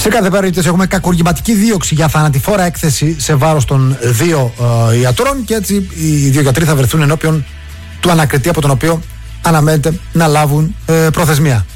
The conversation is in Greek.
Σε κάθε περίπτωση έχουμε κακουργηματική δίωξη για θανατηφόρα έκθεση σε βάρος των δύο ιατρών και έτσι οι δύο γιατροί θα βρεθούν ενώπιον του ανακριτή από τον οποίο αναμένεται να λάβουν προθεσμία.